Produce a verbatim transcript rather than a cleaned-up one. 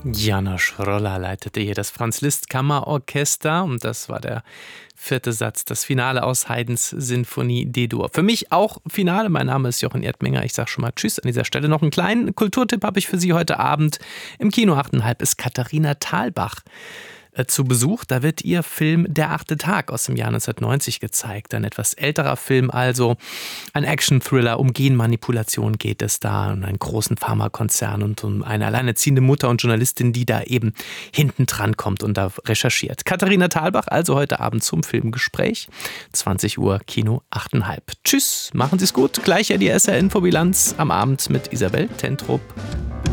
János Rolla leitete hier das Franz-Liszt-Kammerorchester und das war der vierte Satz, das Finale aus Haydns Sinfonie D-Dur. Für mich auch Finale. Mein Name ist Jochen Erdminger. Ich sage schon mal Tschüss an dieser Stelle. Noch einen kleinen Kulturtipp habe ich für Sie heute Abend. Im Kino achteinhalb ist Katharina Thalbach zu Besuch. Da wird ihr Film Der achte Tag aus dem Jahr neunzehnhundertneunzig gezeigt. Ein etwas älterer Film also. Ein Action-Thriller. Um Genmanipulation geht es da. Um einen großen Pharmakonzern und um eine alleinerziehende Mutter und Journalistin, die da eben hinten dran kommt und da recherchiert. Katharina Thalbach also heute Abend zum Filmgespräch. zwanzig Uhr, Kino achteinhalb. Tschüss, machen Sie es gut. Gleich ja die S R Infobilanz am Abend mit Isabel Tentrup.